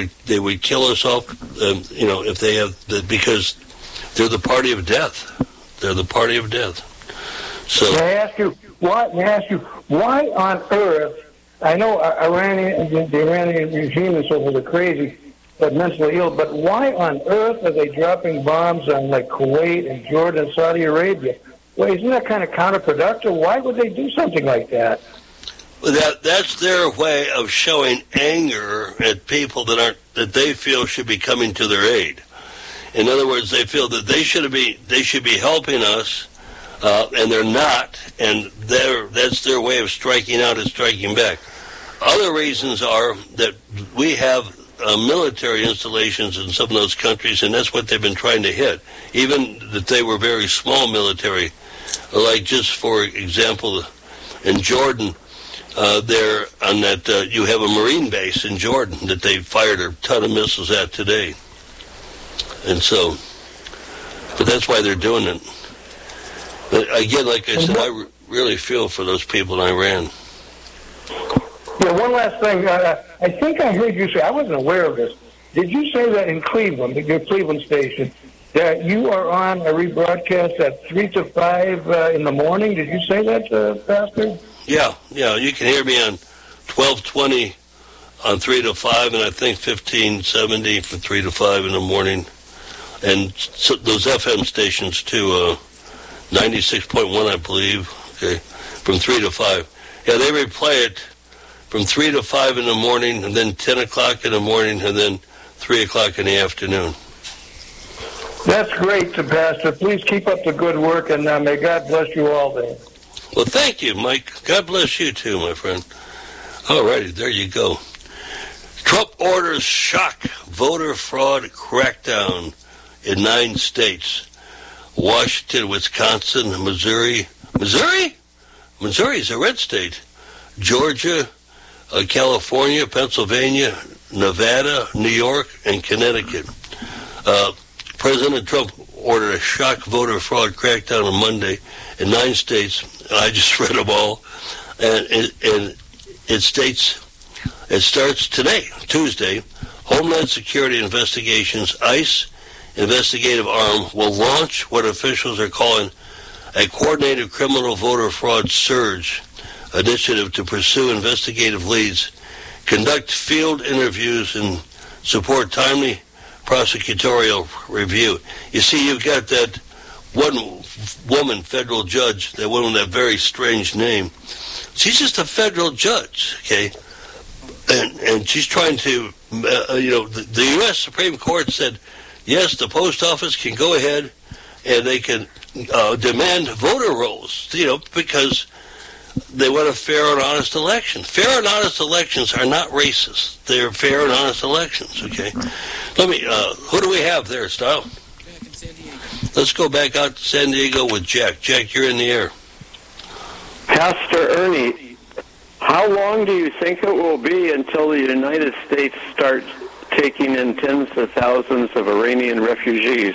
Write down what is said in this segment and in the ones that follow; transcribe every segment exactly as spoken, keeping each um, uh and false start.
would they would kill us off, um, you know, if they have the, because they're the party of death. They're the party of death. So may I ask you why? May I ask you why on earth? I know Iranian, the Iranian regime is over the crazy, but mentally ill. But why on earth are they dropping bombs on like Kuwait and Jordan and Saudi Arabia? Well, isn't that kind of counterproductive? Why would they do something like that? Well, that that's their way of showing anger at people that aren't that they feel should be coming to their aid. In other words, they feel that they should be they should be helping us, uh, and they're not, and they're, that's their way of striking out and striking back. Other reasons are that we have uh, military installations in some of those countries, and that's what they've been trying to hit. Even that they were very small military, like just for example, in Jordan. Uh, there on that, uh, you have a Marine base in Jordan that they fired a ton of missiles at today. And so, but that's why they're doing it. But again, like I said, I re- really feel for those people in Iran. Yeah, one last thing. Uh, I think I heard you say, I wasn't aware of this. Did you say that in Cleveland, your Cleveland station, that you are on a rebroadcast at three to five uh, in the morning? Did you say that, uh, Pastor? Yeah, yeah, you can hear me on twelve twenty on three to five, and I think fifteen seventy from three to five in the morning. And so those F M stations, too, uh, ninety-six point one, I believe, okay, from three to five. Yeah, they replay it from three to five in the morning, and then ten o'clock in the morning, and then three o'clock in the afternoon. That's great, Pastor. Please keep up the good work, and uh, may God bless you all there. Well, thank you, Mike. God bless you, too, my friend. All righty, there you go. Trump orders shock voter fraud crackdown in nine states. Washington, Wisconsin, Missouri. Missouri? Missouri is a red state. Georgia, uh, California, Pennsylvania, Nevada, New York, and Connecticut. Uh, President Trump ordered a shock voter fraud crackdown on Monday in nine states. I just read them all, and it, and it states, it starts today, Tuesday, Homeland Security Investigations, ICE investigative arm will launch what officials are calling a coordinated criminal voter fraud surge initiative to pursue investigative leads, conduct field interviews, and support timely prosecutorial review. You see, you've got that one woman federal judge, that one with that very strange name. She's just a federal judge, okay? And and she's trying to, uh, you know, the, the U S Supreme Court said, yes, the post office can go ahead and they can uh, demand voter rolls, you know, because they want a fair and honest election. Fair and honest elections are not racist. They're fair and honest elections, okay? Let me, uh, who do we have there, Style? Back in San Diego. Let's go back out to San Diego with Jack. Jack, you're in the air. Pastor Ernie, how long do you think it will be until the United States starts taking in tens of thousands of Iranian refugees?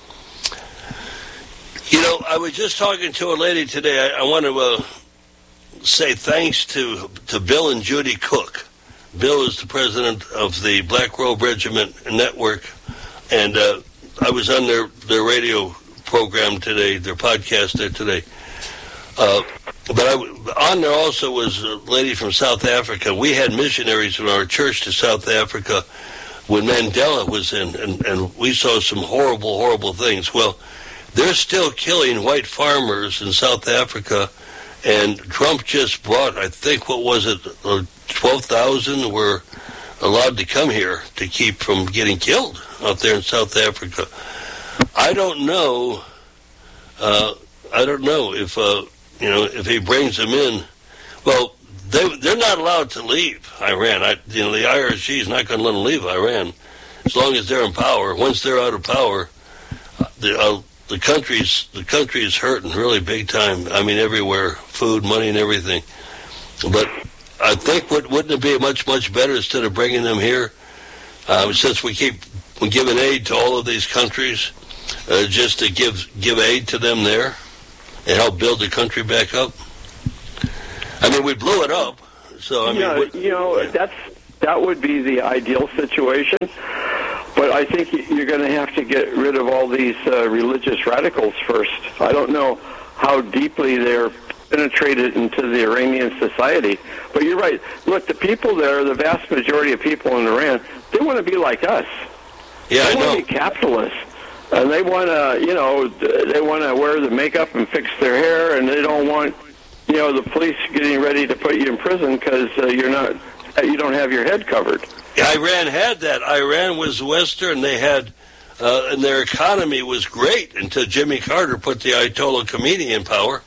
You know, I was just talking to a lady today. I, I want to uh, say thanks to, to Bill and Judy Cook. Bill is the president of the Black Robe Regiment Network, and uh, I was on their, their radio program today, their podcast there today. Uh, but I, on there also was a lady from South Africa. We had missionaries from our church to South Africa when Mandela was in, and, and we saw some horrible, horrible things. Well, they're still killing white farmers in South Africa, and Trump just brought, I think, what was it, twelve thousand were allowed to come here to keep from getting killed out there in South Africa. I don't know, uh, I don't know if, uh, you know, if he brings them in. Well, they, they're not allowed to leave Iran. I, you know, the I R G is not going to let them leave Iran as long as they're in power. Once they're out of power, the, uh, the country's the country is hurting really big time. I mean, everywhere, food, money, and everything. But I think what, wouldn't it be much, much better instead of bringing them here, uh, since we keep we're giving aid to all of these countries, uh, just to give give aid to them there and help build the country back up? I mean, we blew it up, so I mean, yeah, what, you know, yeah. that's that would be the ideal situation. But I think you're going to have to get rid of all these uh, religious radicals first. I don't know how deeply they're penetrated into the Iranian society. But you're right. Look, the people there, the vast majority of people in Iran, they want to be like us. Yeah, they I know. want to be capitalists. And they want to, you know, they want to wear the makeup and fix their hair, and they don't want, you know, the police getting ready to put you in prison because uh, you're not, you don't have your head covered. Iran had that. Iran was Western. They had, uh, and their economy was great until Jimmy Carter put the Ayatollah Khomeini in power.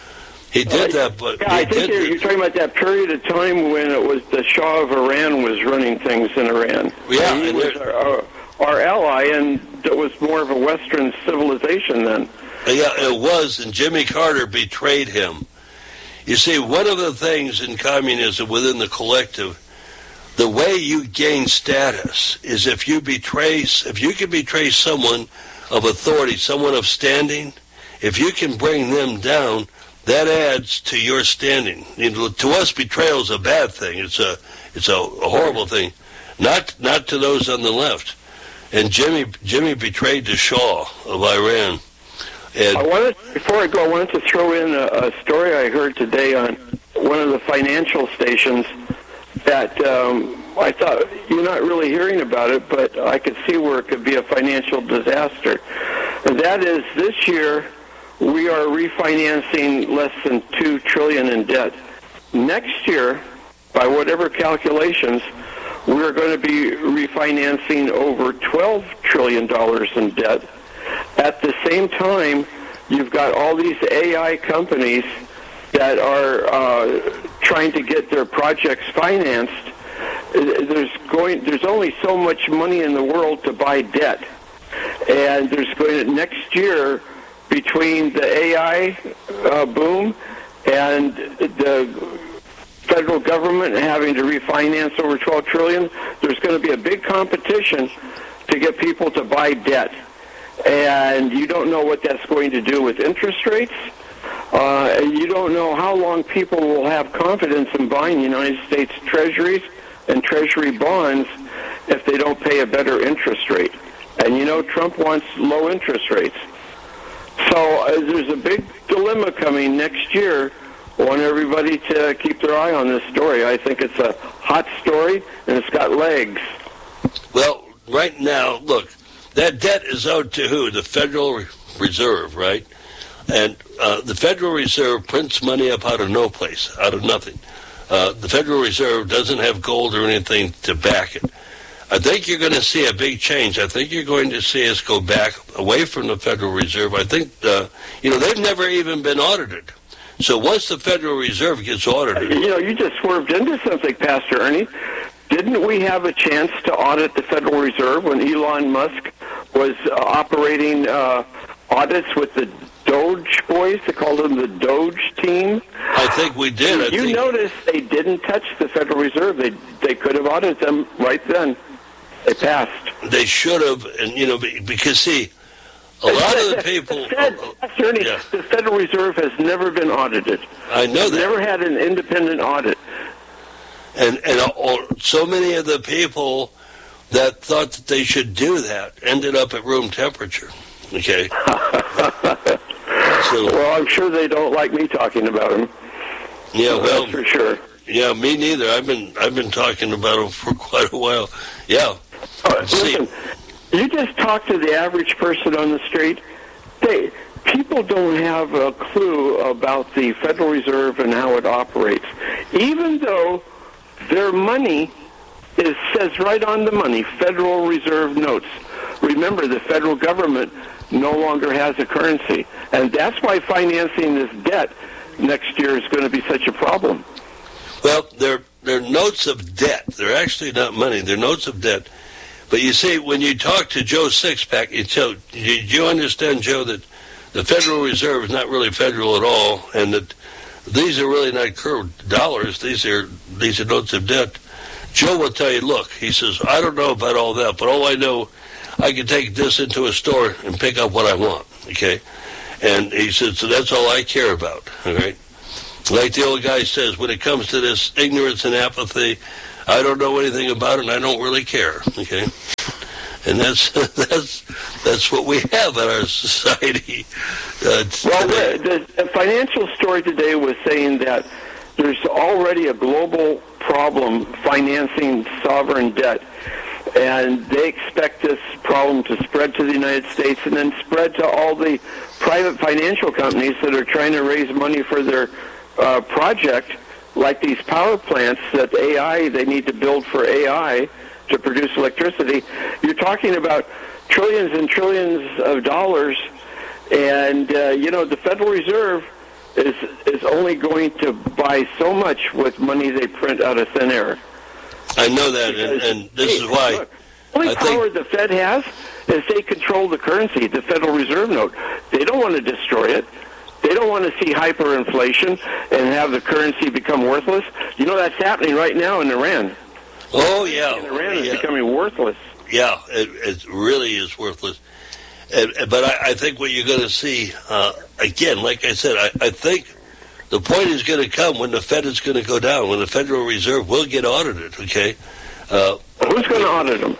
He did that, but yeah, I he think did you're, you're talking about that period of time when it was the Shah of Iran was running things in Iran. Yeah, and he and was our, our, our ally, and it was more of a Western civilization then. Yeah, it was, and Jimmy Carter betrayed him. You see, one of the things in communism within the collective, the way you gain status is if you betray, if you can betray someone of authority, someone of standing, if you can bring them down, that adds to your standing. You know, to us, betrayal is a bad thing. It's a it's a, a horrible thing. Not not to those on the left. And Jimmy Jimmy betrayed the Shah of Iran. And I wanted, before I go, I wanted to throw in a, a story I heard today on one of the financial stations that um, I thought, you're not really hearing about it, but I could see where it could be a financial disaster. And that is, this year, we are refinancing less than two trillion dollars in debt. Next year, by whatever calculations, we're going to be refinancing over twelve trillion dollars in debt. At the same time, you've got all these A I companies that are uh, trying to get their projects financed. There's going, there's only so much money in the world to buy debt, and there's going to, next year, between the A I uh, boom and the federal government having to refinance over twelve trillion dollars, there's going to be a big competition to get people to buy debt. And you don't know what that's going to do with interest rates. Uh, and you don't know how long people will have confidence in buying United States treasuries and treasury bonds if they don't pay a better interest rate. And you know Trump wants low interest rates. So uh, there's a big dilemma coming next year. I want everybody to keep their eye on this story. I think it's a hot story, and it's got legs. Well, right now, look, that debt is owed to who? The Federal Reserve, right? And uh, the Federal Reserve prints money up out of no place, out of nothing. Uh, the Federal Reserve doesn't have gold or anything to back it. I think you're going to see a big change. I think you're going to see us go back away from the Federal Reserve. I think, uh, you know, they've never even been audited. So once the Federal Reserve gets audited... You know, you just swerved into something, Pastor Ernie. Didn't we have a chance to audit the Federal Reserve when Elon Musk was uh, operating uh, audits with the Doge boys? They called them the Doge team. I think we did. I you think... notice they didn't touch the Federal Reserve. They they could have audited them right then. They passed. They should have, and you know, because see, a lot of the people. The, Fed, uh, Ernie, yeah. the Federal Reserve has never been audited. I know that. Never had an independent audit. And and uh, so many of the people that thought that they should do that ended up at room temperature. Okay. So, well, I'm sure they don't like me talking about them. Yeah, well, that's for sure. Yeah, me neither. I've been I've been talking about them for quite a while. Yeah. Oh, listen, you just talk to the average person on the street. They people don't have a clue about the Federal Reserve and how it operates, even though their money is says right on the money, Federal Reserve notes. Remember, the federal government no longer has a currency, and that's why financing this debt next year is going to be such a problem. Well, they're they're notes of debt. They're actually not money. They're notes of debt. But you see, when you talk to Joe Sixpack, you tell, do you understand, Joe, that the Federal Reserve is not really federal at all, and that these are really not current dollars. These are these are notes of debt. Joe will tell you, look, he says, I don't know about all that, but all I know, I can take this into a store and pick up what I want, okay? And he said, so that's all I care about, all right? Like the old guy says, when it comes to this ignorance and apathy, I don't know anything about it, and I don't really care. Okay, and that's that's that's what we have in our society. Uh, well, the, the financial story today was saying that there's already a global problem financing sovereign debt, and they expect this problem to spread to the United States and then spread to all the private financial companies that are trying to raise money for their uh, project, like these power plants that A I, they need to build for A I to produce electricity. You're talking about trillions and trillions of dollars, and, uh, you know, the Federal Reserve is is only going to buy so much with money they print out of thin air. I know that, because, and, and this hey, is why. Look, the only I power think, the Fed has is they control the currency, the Federal Reserve note. They don't want to destroy it. They don't want to see hyperinflation and have the currency become worthless. You know, that's happening right now in Iran. Oh, yeah. And Iran is yeah. becoming worthless. Yeah, it, it really is worthless. And, but I, I think what you're going to see, uh, again, like I said, I, I think the point is going to come when the Fed is going to go down, when the Federal Reserve will get audited, okay? Uh, Who's going to audit them?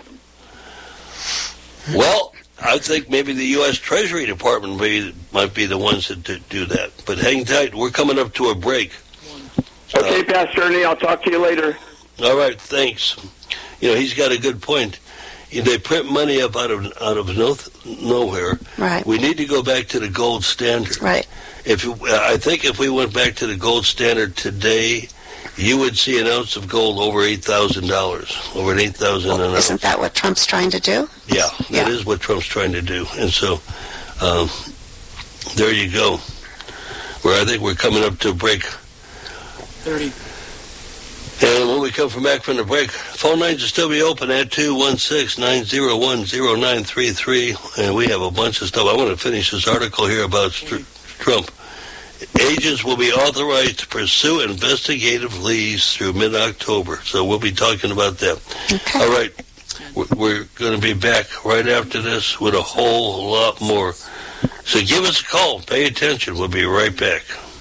Well, I think maybe the U S Treasury Department may, might be the ones that do, do that. But hang tight. We're coming up to a break. Okay, uh, Pastor Ernie, I'll talk to you later. All right, thanks. You know, he's got a good point. They print money up out of out of no, nowhere. Right. We need to go back to the gold standard. Right. If I think if we went back to the gold standard today, you would see an ounce of gold over eight thousand dollars, over an eight thousand dollars well, an ounce. Isn't that what Trump's trying to do? Yeah, that yeah. is what Trump's trying to do. And so, um, there you go. Where I think we're coming up to a break. thirty. And when we come from back from the break, phone lines will still be open at two one six, nine zero one, zero nine three three. And we have a bunch of stuff. I want to finish this article here about St- Trump. Agents will be authorized to pursue investigative leads through mid-October. So we'll be talking about that. Okay. All right. We're going to be back right after this with a whole lot more. So give us a call. Pay attention. We'll be right back.